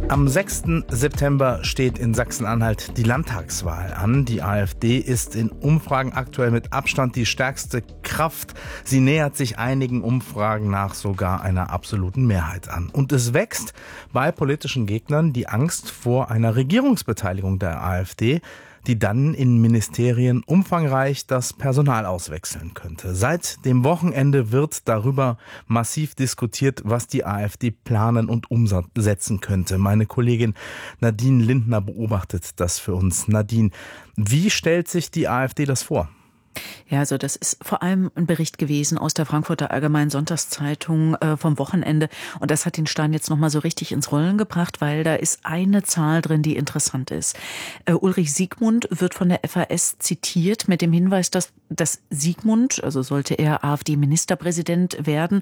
Am 6. September steht in Sachsen-Anhalt die Landtagswahl an. Die AfD ist in Umfragen aktuell mit Abstand die stärkste Kraft. Sie nähert sich einigen Umfragen nach sogar einer absoluten Mehrheit an. Und es wächst bei politischen Gegnern die Angst vor einer Regierungsbeteiligung der AfD, die dann in Ministerien umfangreich das Personal auswechseln könnte. Seit dem Wochenende wird darüber massiv diskutiert, was die AfD planen und umsetzen könnte. Meine Kollegin Nadine Lindner beobachtet das für uns. Nadine, wie stellt sich die AfD das vor? Ja, also das ist vor allem ein Bericht gewesen aus der Frankfurter Allgemeinen Sonntagszeitung vom Wochenende. Und das hat den Stein jetzt nochmal so richtig ins Rollen gebracht, weil da ist eine Zahl drin, die interessant ist. Ulrich Siegmund wird von der FAS zitiert mit dem Hinweis, dass Siegmund, also sollte er AfD-Ministerpräsident werden,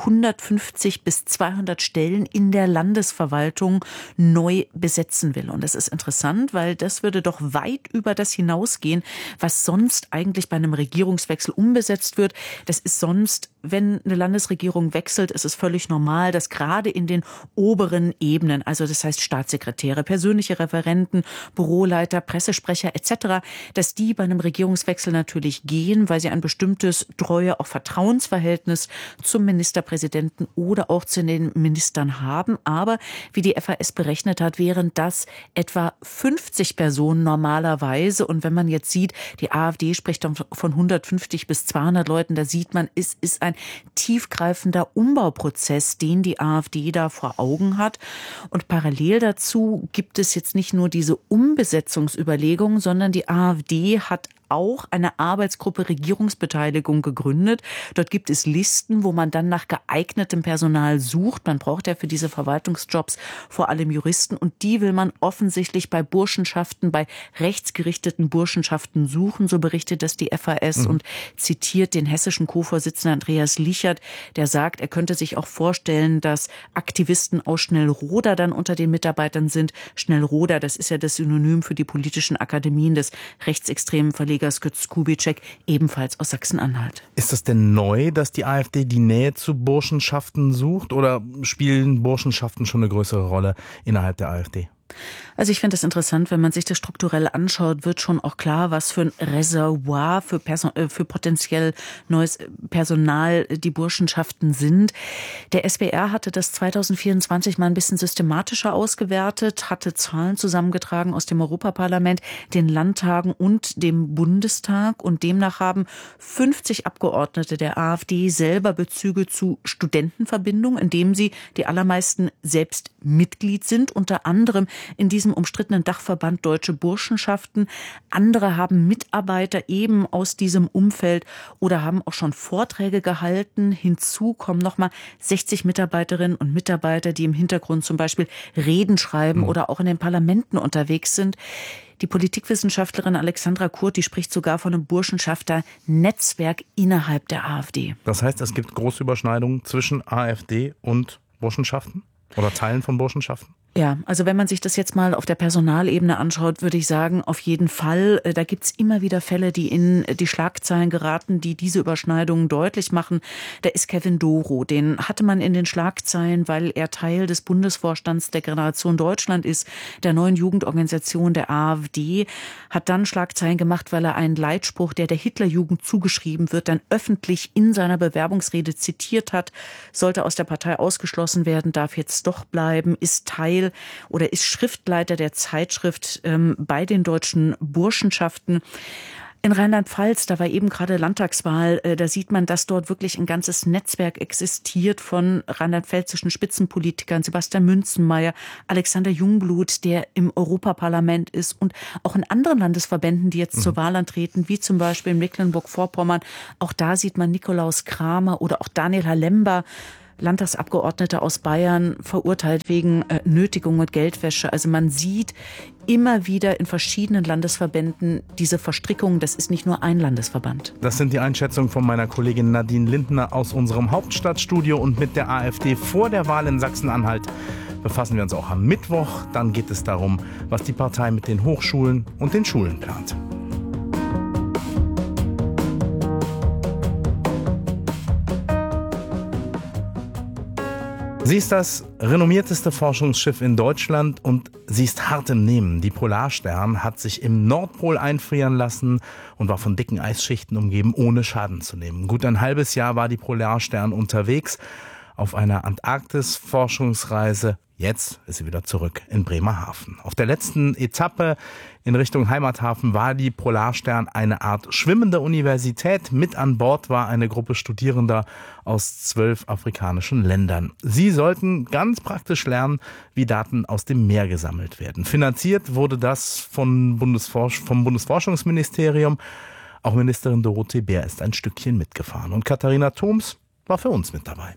150 bis 200 Stellen in der Landesverwaltung neu besetzen will. Und das ist interessant, weil das würde doch weit über das hinausgehen, was sonst eigentlich bei einem Regierungswechsel umbesetzt wird. Das ist sonst, wenn eine Landesregierung wechselt, ist es völlig normal, dass gerade in den oberen Ebenen, also das heißt Staatssekretäre, persönliche Referenten, Büroleiter, Pressesprecher etc., dass die bei einem Regierungswechsel natürlich gehen, weil sie ein bestimmtes Treue, auch Vertrauensverhältnis zum Ministerpräsidenten oder auch zu den Ministern haben. Aber wie die FAS berechnet hat, wären das etwa 50 Personen normalerweise. Und wenn man jetzt sieht, die AfD spricht dann von 150 bis 200 Leuten, da sieht man, es ist ein tiefgreifender Umbauprozess, den die AfD da vor Augen hat. Und parallel dazu gibt es jetzt nicht nur diese Umbesetzungsüberlegungen, sondern die AfD hat auch eine Arbeitsgruppe Regierungsbeteiligung gegründet. Dort gibt es Listen, wo man dann nach geeignetem Personal sucht. Man braucht ja für diese Verwaltungsjobs vor allem Juristen und die will man offensichtlich bei Burschenschaften, bei rechtsgerichteten Burschenschaften suchen. So berichtet das die FAS und zitiert den hessischen Co-Vorsitzenden Andreas Lichert, der sagt, er könnte sich auch vorstellen, dass Aktivisten aus Schnellroda dann unter den Mitarbeitern sind. Schnellroda, das ist ja das Synonym für die politischen Akademien des rechtsextremen Verlegers Götz Kubitschek, ebenfalls aus Sachsen-Anhalt. Ist das denn neu, dass die AfD die Nähe zu Burschenschaften sucht oder spielen Burschenschaften schon eine größere Rolle innerhalb der AfD? Also ich finde es interessant, wenn man sich das strukturell anschaut, wird schon auch klar, was für ein Reservoir für potenziell neues Personal die Burschenschaften sind. Der SWR hatte das 2024 mal ein bisschen systematischer ausgewertet, hatte Zahlen zusammengetragen aus dem Europaparlament, den Landtagen und dem Bundestag. Und demnach haben 50 Abgeordnete der AfD selber Bezüge zu Studentenverbindungen, indem sie die allermeisten selbst Mitglied sind, unter anderem in diesem umstrittenen Dachverband Deutsche Burschenschaften. Andere haben Mitarbeiter eben aus diesem Umfeld oder haben auch schon Vorträge gehalten. Hinzu kommen nochmal 60 Mitarbeiterinnen und Mitarbeiter, die im Hintergrund zum Beispiel Reden schreiben oder auch in den Parlamenten unterwegs sind. Die Politikwissenschaftlerin Alexandra Kurt, die spricht sogar von einem Burschenschafter-Netzwerk innerhalb der AfD. Das heißt, es gibt große Überschneidungen zwischen AfD und Burschenschaften oder Teilen von Burschenschaften? Ja, also wenn man sich das jetzt mal auf der Personalebene anschaut, würde ich sagen, auf jeden Fall. Da gibt's immer wieder Fälle, die in die Schlagzeilen geraten, die diese Überschneidungen deutlich machen. Da ist Kevin Doro, den hatte man in den Schlagzeilen, weil er Teil des Bundesvorstands der Generation Deutschland ist, der neuen Jugendorganisation der AfD, hat dann Schlagzeilen gemacht, weil er einen Leitspruch, der Hitlerjugend zugeschrieben wird, dann öffentlich in seiner Bewerbungsrede zitiert hat, sollte aus der Partei ausgeschlossen werden, darf jetzt doch bleiben, ist Teil oder ist Schriftleiter der Zeitschrift bei den deutschen Burschenschaften. In Rheinland-Pfalz, da war eben gerade Landtagswahl, da sieht man, dass dort wirklich ein ganzes Netzwerk existiert von rheinland-pfälzischen Spitzenpolitikern, Sebastian Münzenmaier, Alexander Jungblut, der im Europaparlament ist und auch in anderen Landesverbänden, die jetzt zur Wahl antreten, wie zum Beispiel in Mecklenburg-Vorpommern. Auch da sieht man Nikolaus Kramer oder auch Daniel Halember, Landtagsabgeordneter aus Bayern, verurteilt wegen Nötigung und Geldwäsche. Also man sieht immer wieder in verschiedenen Landesverbänden diese Verstrickung. Das ist nicht nur ein Landesverband. Das sind die Einschätzungen von meiner Kollegin Nadine Lindner aus unserem Hauptstadtstudio. Und mit der AfD vor der Wahl in Sachsen-Anhalt befassen wir uns auch am Mittwoch. Dann geht es darum, was die Partei mit den Hochschulen und den Schulen plant. Sie ist das renommierteste Forschungsschiff in Deutschland und sie ist hart im Nehmen. Die Polarstern hat sich im Nordpol einfrieren lassen und war von dicken Eisschichten umgeben, ohne Schaden zu nehmen. Gut ein halbes Jahr war die Polarstern unterwegs auf einer Antarktis-Forschungsreise. Jetzt ist sie wieder zurück in Bremerhaven. Auf der letzten Etappe in Richtung Heimathafen war die Polarstern eine Art schwimmende Universität. Mit an Bord war eine Gruppe Studierender aus 12 afrikanischen Ländern. Sie sollten ganz praktisch lernen, wie Daten aus dem Meer gesammelt werden. Finanziert wurde das vom Bundesforschungsministerium. Auch Ministerin Dorothee Bär ist ein Stückchen mitgefahren. Und Katharina Thoms war für uns mit dabei.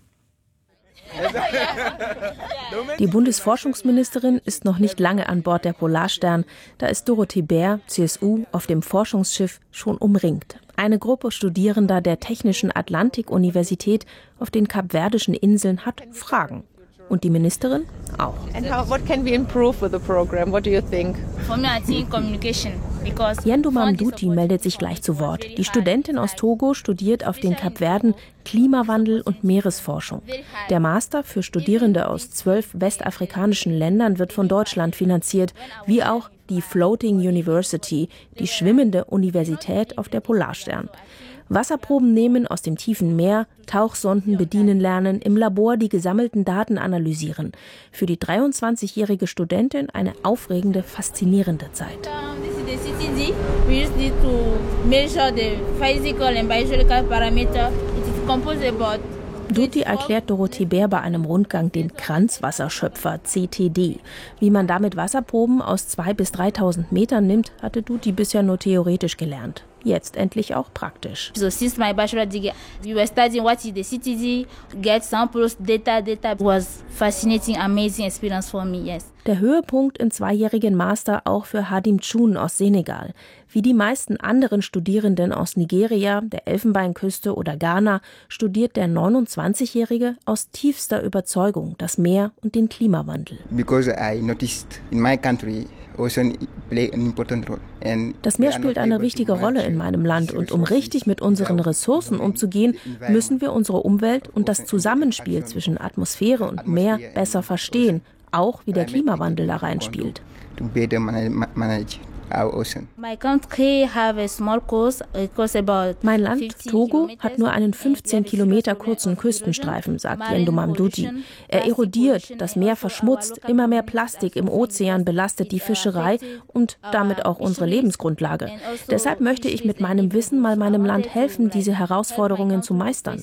Die Bundesforschungsministerin ist noch nicht lange an Bord der Polarstern. Da ist Dorothee Bär, CSU, auf dem Forschungsschiff schon umringt. Eine Gruppe Studierender der Technischen Atlantik-Universität auf den Kapverdischen Inseln hat Fragen. Und die Ministerin auch. What can we improve with the program? What do you think? For me, I think communication. Yendomam Duti meldet sich gleich zu Wort. Die Studentin aus Togo studiert auf den Kapverden Klimawandel und Meeresforschung. Der Master für Studierende aus 12 westafrikanischen Ländern wird von Deutschland finanziert, wie auch die Floating University, die schwimmende Universität auf der Polarstern. Wasserproben nehmen aus dem tiefen Meer, Tauchsonden bedienen lernen, im Labor die gesammelten Daten analysieren. Für die 23-jährige Studentin eine aufregende, faszinierende Zeit. The CTG, we just need to measure the physical and biological parameter. It is composed about Duti erklärt Dorothee Bär bei einem Rundgang den Kranzwasserschöpfer, CTD. Wie man damit Wasserproben aus 2.000 bis 3.000 Metern nimmt, hatte Duti bisher nur theoretisch gelernt. Jetzt endlich auch praktisch. So since my bachelor degree, we were studying what is the CTG, get samples, data was fascinating, amazing experience for me, yes. Der Höhepunkt im zweijährigen Master auch für Hadim Chun aus Senegal. Wie die meisten anderen Studierenden aus Nigeria, der Elfenbeinküste oder Ghana studiert der 29-Jährige aus tiefster Überzeugung das Meer und den Klimawandel. Because I noticed in my country ocean play an important role. Das Meer spielt eine wichtige Rolle in meinem Land und um richtig mit unseren Ressourcen umzugehen, müssen wir unsere Umwelt und das Zusammenspiel zwischen Atmosphäre und Meer besser verstehen, auch wie der Klimawandel da reinspielt. Mein Land, Togo, hat nur einen 15 Kilometer kurzen Küstenstreifen, sagt Yendomam Duti. Er erodiert, das Meer verschmutzt, immer mehr Plastik im Ozean belastet die Fischerei und damit auch unsere Lebensgrundlage. Deshalb möchte ich mit meinem Wissen mal meinem Land helfen, diese Herausforderungen zu meistern.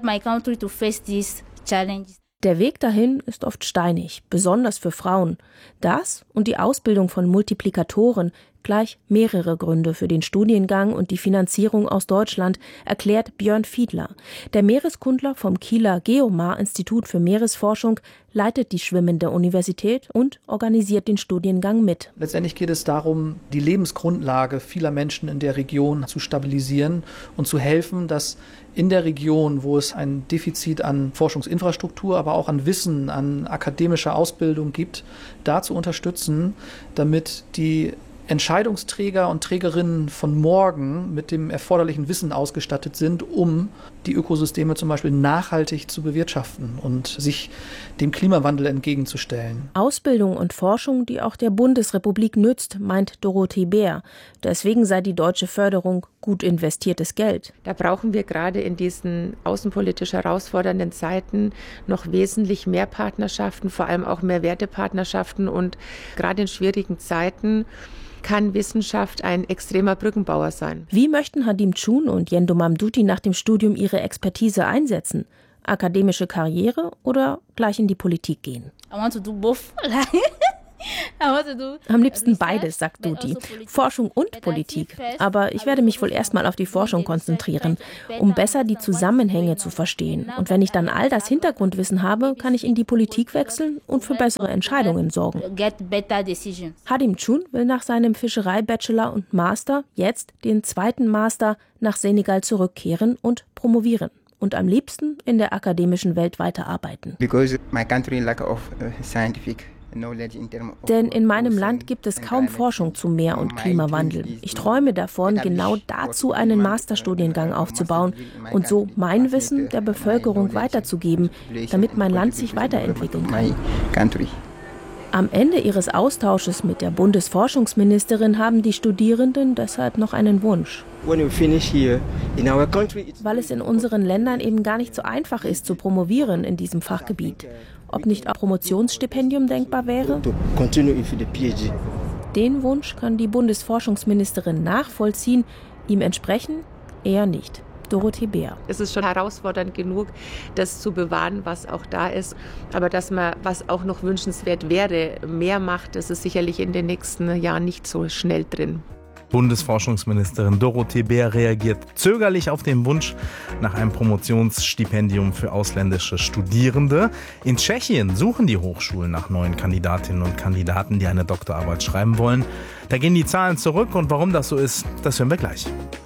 Der Weg dahin ist oft steinig, besonders für Frauen. Das und die Ausbildung von Multiplikatoren, gleich mehrere Gründe für den Studiengang und die Finanzierung aus Deutschland, erklärt Björn Fiedler. Der Meereskundler vom Kieler Geomar-Institut für Meeresforschung leitet die schwimmende Universität und organisiert den Studiengang mit. Letztendlich geht es darum, die Lebensgrundlage vieler Menschen in der Region zu stabilisieren und zu helfen, dass in der Region, wo es ein Defizit an Forschungsinfrastruktur, aber auch an Wissen, an akademischer Ausbildung gibt, da zu unterstützen, damit die Entscheidungsträger und Trägerinnen von morgen mit dem erforderlichen Wissen ausgestattet sind, um die Ökosysteme zum Beispiel nachhaltig zu bewirtschaften und sich dem Klimawandel entgegenzustellen. Ausbildung und Forschung, die auch der Bundesrepublik nützt, meint Dorothee Bär. Deswegen sei die deutsche Förderung gut investiertes Geld. Da brauchen wir gerade in diesen außenpolitisch herausfordernden Zeiten noch wesentlich mehr Partnerschaften, vor allem auch mehr Wertepartnerschaften. Und gerade in schwierigen Zeiten kann Wissenschaft ein extremer Brückenbauer sein. Wie möchten Hadim Chun und Yendomam Duti nach dem Studium ihre Expertise einsetzen? Akademische Karriere oder gleich in die Politik gehen? I want to do both. Am liebsten beides, sagt Duti. Forschung und Politik. Aber ich werde mich wohl erstmal auf die Forschung konzentrieren, um besser die Zusammenhänge zu verstehen. Und wenn ich dann all das Hintergrundwissen habe, kann ich in die Politik wechseln und für bessere Entscheidungen sorgen. Hadim Chun will nach seinem Fischerei-Bachelor und Master jetzt den zweiten Master nach Senegal zurückkehren und promovieren. Und am liebsten in der akademischen Welt weiterarbeiten. Because my country lack of scientific Denn in meinem Land gibt es kaum Forschung zu Meer- und Klimawandel. Ich träume davon, genau dazu einen Masterstudiengang aufzubauen und so mein Wissen der Bevölkerung weiterzugeben, damit mein Land sich weiterentwickeln kann. Am Ende ihres Austausches mit der Bundesforschungsministerin haben die Studierenden deshalb noch einen Wunsch. Weil es in unseren Ländern eben gar nicht so einfach ist, zu promovieren in diesem Fachgebiet. Ob nicht ein Promotionsstipendium denkbar wäre? Den Wunsch kann die Bundesforschungsministerin nachvollziehen, ihm entsprechen eher nicht. Dorothee Beer. Es ist schon herausfordernd genug, das zu bewahren, was auch da ist. Aber dass man, was auch noch wünschenswert wäre, mehr macht, das ist sicherlich in den nächsten Jahren nicht so schnell drin. Bundesforschungsministerin Dorothee Beer reagiert zögerlich auf den Wunsch nach einem Promotionsstipendium für ausländische Studierende. In Tschechien suchen die Hochschulen nach neuen Kandidatinnen und Kandidaten, die eine Doktorarbeit schreiben wollen. Da gehen die Zahlen zurück und warum das so ist, das hören wir gleich.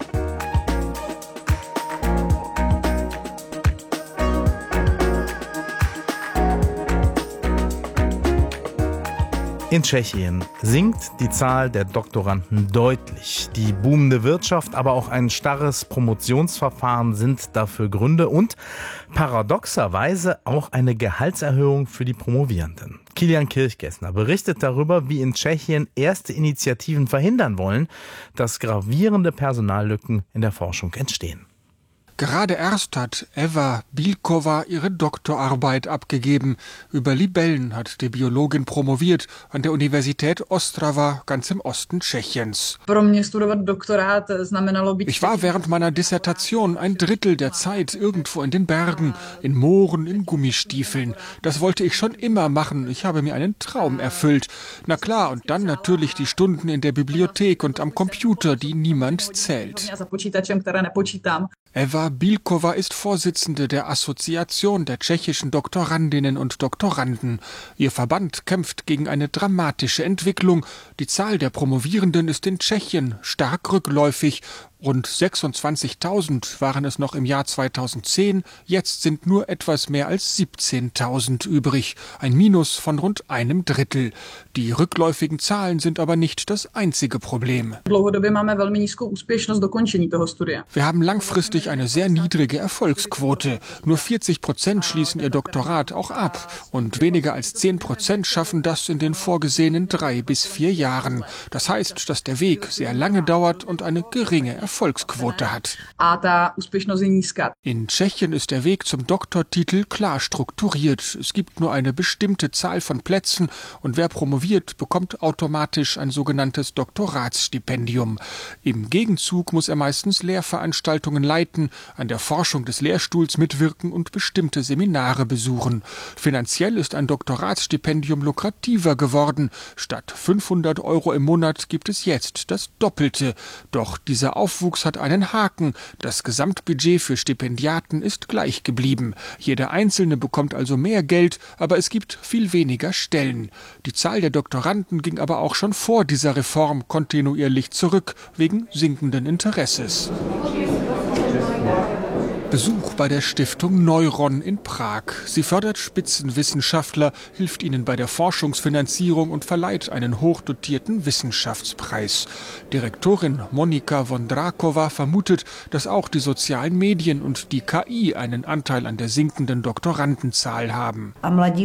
In Tschechien sinkt die Zahl der Doktoranden deutlich. Die boomende Wirtschaft, aber auch ein starres Promotionsverfahren sind dafür Gründe und paradoxerweise auch eine Gehaltserhöhung für die Promovierenden. Kilian Kirchgessner berichtet darüber, wie in Tschechien erste Initiativen verhindern wollen, dass gravierende Personallücken in der Forschung entstehen. Gerade erst hat Eva Bílková ihre Doktorarbeit abgegeben. Über Libellen hat die Biologin promoviert an der Universität Ostrava, ganz im Osten Tschechiens. Ich war während meiner Dissertation ein Drittel der Zeit irgendwo in den Bergen, in Mooren, in Gummistiefeln. Das wollte ich schon immer machen. Ich habe mir einen Traum erfüllt. Na klar, und dann natürlich die Stunden in der Bibliothek und am Computer, die niemand zählt. Eva Bílková ist Vorsitzende der Assoziation der tschechischen Doktorandinnen und Doktoranden. Ihr Verband kämpft gegen eine dramatische Entwicklung. Die Zahl der Promovierenden ist in Tschechien stark rückläufig. Rund 26.000 waren es noch im Jahr 2010, jetzt sind nur etwas mehr als 17.000 übrig, ein Minus von rund einem Drittel. Die rückläufigen Zahlen sind aber nicht das einzige Problem. Wir haben langfristig eine sehr niedrige Erfolgsquote. Nur 40% schließen ihr Doktorat auch ab und weniger als 10% schaffen das in den vorgesehenen 3 bis 4 Jahren. Das heißt, dass der Weg sehr lange dauert und eine geringe Erfolgsquote hat. In Tschechien ist der Weg zum Doktortitel klar strukturiert. Es gibt nur eine bestimmte Zahl von Plätzen und wer promoviert, bekommt automatisch ein sogenanntes Doktoratsstipendium. Im Gegenzug muss er meistens Lehrveranstaltungen leiten, an der Forschung des Lehrstuhls mitwirken und bestimmte Seminare besuchen. Finanziell ist ein Doktoratsstipendium lukrativer geworden. Statt 500 € im Monat gibt es jetzt das Doppelte. Doch dieser Aufwuchs hat einen Haken. Das Gesamtbudget für Stipendiaten ist gleich geblieben. Jeder Einzelne bekommt also mehr Geld, aber es gibt viel weniger Stellen. Die Zahl der Doktoranden ging aber auch schon vor dieser Reform kontinuierlich zurück, wegen sinkenden Interesses. Besuch bei der Stiftung Neuron in Prag. Sie fördert Spitzenwissenschaftler, hilft ihnen bei der Forschungsfinanzierung und verleiht einen hochdotierten Wissenschaftspreis. Direktorin Monika Vondráková vermutet, dass auch die sozialen Medien und die KI einen Anteil an der sinkenden Doktorandenzahl haben.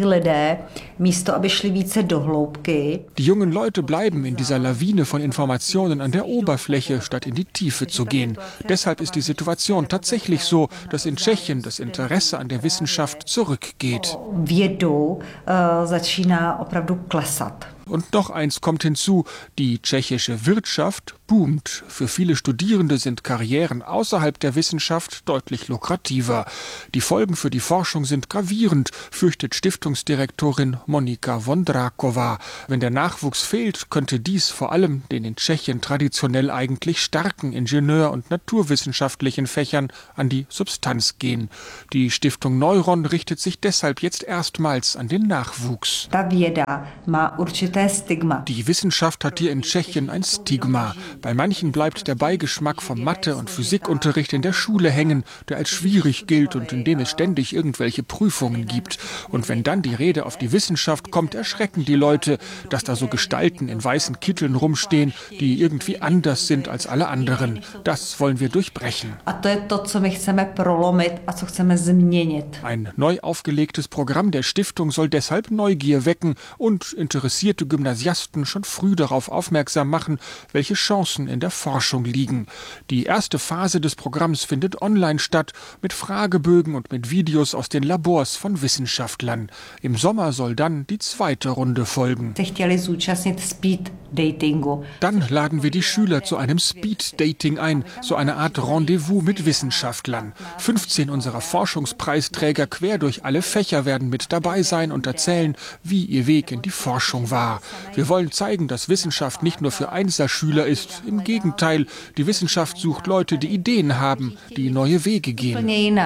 Die jungen Leute bleiben in dieser Lawine von Informationen an der Oberfläche, statt in die Tiefe zu gehen. Deshalb ist die Situation tatsächlich so, dass in Tschechien das Interesse an der Wissenschaft zurückgeht. Und noch eins kommt hinzu, die tschechische Wirtschaft boomt. Für viele Studierende sind Karrieren außerhalb der Wissenschaft deutlich lukrativer. Die Folgen für die Forschung sind gravierend, fürchtet Stiftungsdirektorin Monika Vondráková. Wenn der Nachwuchs fehlt, könnte dies vor allem den in Tschechien traditionell eigentlich starken Ingenieur- und naturwissenschaftlichen Fächern an die Substanz gehen. Die Stiftung Neuron richtet sich deshalb jetzt erstmals an den Nachwuchs. Die Wissenschaft hat hier in Tschechien ein Stigma. Bei manchen bleibt der Beigeschmack vom Mathe- und Physikunterricht in der Schule hängen, der als schwierig gilt und in dem es ständig irgendwelche Prüfungen gibt. Und wenn dann die Rede auf die Wissenschaft kommt, erschrecken die Leute, dass da so Gestalten in weißen Kitteln rumstehen, die irgendwie anders sind als alle anderen. Das wollen wir durchbrechen. Ein neu aufgelegtes Programm der Stiftung soll deshalb Neugier wecken und interessierte Gymnasiasten schon früh darauf aufmerksam machen, welche Chancen in der Forschung liegen. Die erste Phase des Programms findet online statt, mit Fragebögen und mit Videos aus den Labors von Wissenschaftlern. Im Sommer soll dann die zweite Runde folgen. Dann laden wir die Schüler zu einem Speed-Dating ein, so eine Art Rendezvous mit Wissenschaftlern. 15 unserer Forschungspreisträger quer durch alle Fächer werden mit dabei sein und erzählen, wie ihr Weg in die Forschung war. Wir wollen zeigen, dass Wissenschaft nicht nur für Einserschüler ist. Im Gegenteil, die Wissenschaft sucht Leute, die Ideen haben, die neue Wege gehen.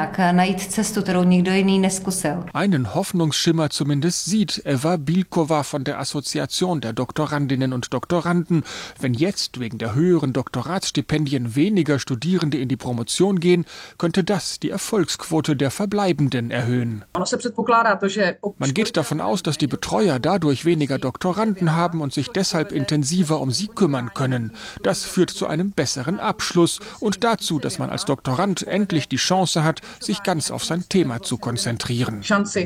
Einen Hoffnungsschimmer zumindest sieht Eva Bílková von der Assoziation der Doktorandinnen und Doktoranden. Wenn jetzt wegen der höheren Doktoratsstipendien weniger Studierende in die Promotion gehen, könnte das die Erfolgsquote der Verbleibenden erhöhen. Man geht davon aus, dass die Betreuer dadurch weniger Doktoranden haben und sich deshalb intensiver um sie kümmern können. Das führt zu einem besseren Abschluss und dazu, dass man als Doktorand endlich die Chance hat, sich ganz auf sein Thema zu konzentrieren.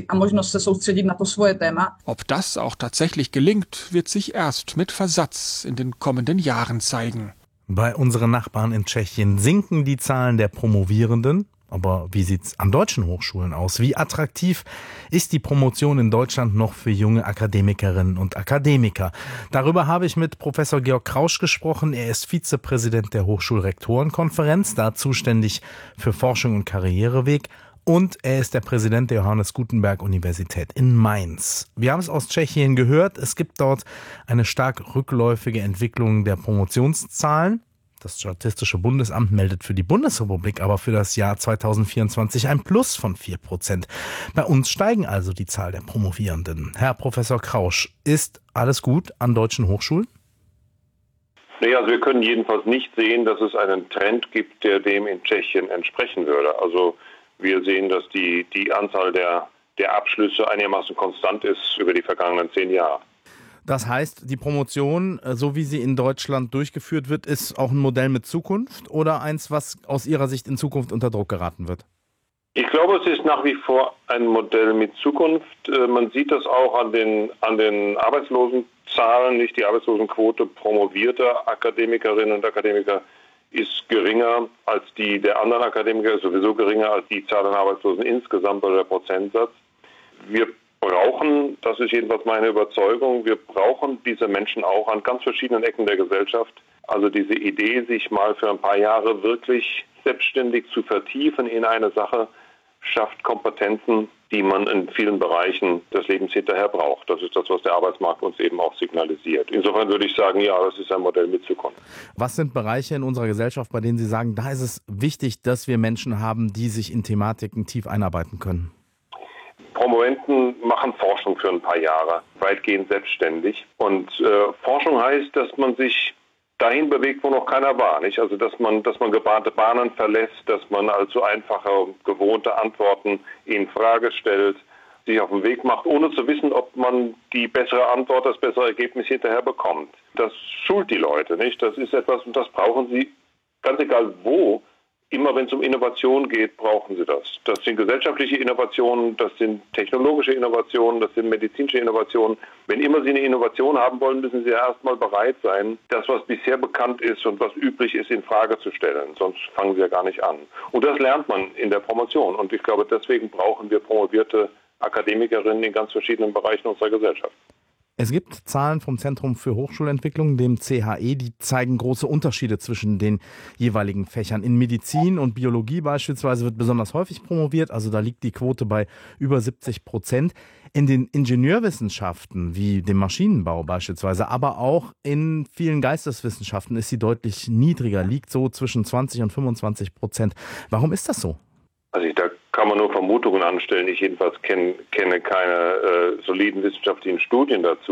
Ob das auch tatsächlich gelingt, wird sich erst mit Versatz in den kommenden Jahren zeigen. Bei unseren Nachbarn in Tschechien sinken die Zahlen der Promovierenden. Aber wie sieht's an deutschen Hochschulen aus? Wie attraktiv ist die Promotion in Deutschland noch für junge Akademikerinnen und Akademiker? Darüber habe ich mit Professor Georg Krausch gesprochen. Er ist Vizepräsident der Hochschulrektorenkonferenz, da zuständig für Forschung und Karriereweg. Und er ist der Präsident der Johannes Gutenberg Universität in Mainz. Wir haben es aus Tschechien gehört. Es gibt dort eine stark rückläufige Entwicklung der Promotionszahlen. Das Statistische Bundesamt meldet für die Bundesrepublik aber für das Jahr 2024 ein Plus von 4%. Bei uns steigen also die Zahl der Promovierenden. Herr Professor Krausch, ist alles gut an deutschen Hochschulen? Nee, also wir können jedenfalls nicht sehen, dass es einen Trend gibt, der dem in Tschechien entsprechen würde. Also wir sehen, dass die Anzahl der Abschlüsse einigermaßen konstant ist über die vergangenen 10 Jahre. Das heißt, die Promotion, so wie sie in Deutschland durchgeführt wird, ist auch ein Modell mit Zukunft oder eins, was aus Ihrer Sicht in Zukunft unter Druck geraten wird? Ich glaube, es ist nach wie vor ein Modell mit Zukunft. Man sieht das auch an den Arbeitslosenzahlen, nicht die Arbeitslosenquote promovierter Akademikerinnen und Akademiker ist geringer als die der anderen Akademiker, ist sowieso geringer als die Zahl an Arbeitslosen insgesamt oder der Prozentsatz. Wir brauchen, das ist jedenfalls meine Überzeugung, wir brauchen diese Menschen auch an ganz verschiedenen Ecken der Gesellschaft. Also diese Idee, sich mal für ein paar Jahre wirklich selbstständig zu vertiefen in eine Sache, schafft Kompetenzen, die man in vielen Bereichen des Lebens hinterher braucht. Das ist das, was der Arbeitsmarkt uns eben auch signalisiert. Insofern würde ich sagen, ja, das ist ein Modell mit Zukunft. Was sind Bereiche in unserer Gesellschaft, bei denen Sie sagen, da ist es wichtig, dass wir Menschen haben, die sich in Thematiken tief einarbeiten können? Promoventen machen Forschung für ein paar Jahre, weitgehend selbstständig. Und Forschung heißt, dass man sich dahin bewegt, wo noch keiner war, nicht? Also dass man gebahnte Bahnen verlässt, dass man also einfache, gewohnte Antworten in Frage stellt, sich auf den Weg macht, ohne zu wissen, ob man die bessere Antwort, das bessere Ergebnis hinterher bekommt. Das schult die Leute, nicht? Das ist etwas, und das brauchen sie, ganz egal wo. Immer wenn es um Innovation geht, brauchen sie das. Das sind gesellschaftliche Innovationen, das sind technologische Innovationen, das sind medizinische Innovationen. Wenn immer Sie eine Innovation haben wollen, müssen Sie ja erstmal bereit sein, das, was bisher bekannt ist und was üblich ist, in Frage zu stellen. Sonst fangen Sie ja gar nicht an. Und das lernt man in der Promotion. Und ich glaube, deswegen brauchen wir promovierte Akademikerinnen in ganz verschiedenen Bereichen unserer Gesellschaft. Es gibt Zahlen vom Zentrum für Hochschulentwicklung, dem CHE, die zeigen große Unterschiede zwischen den jeweiligen Fächern. In Medizin und Biologie beispielsweise wird besonders häufig promoviert, also da liegt die Quote bei über 70%. In den Ingenieurwissenschaften, wie dem Maschinenbau beispielsweise, aber auch in vielen Geisteswissenschaften ist sie deutlich niedriger, liegt so zwischen 20 und 25%. Warum ist das so? Also da kann man nur Vermutungen anstellen. Ich jedenfalls kenne keine soliden wissenschaftlichen Studien dazu.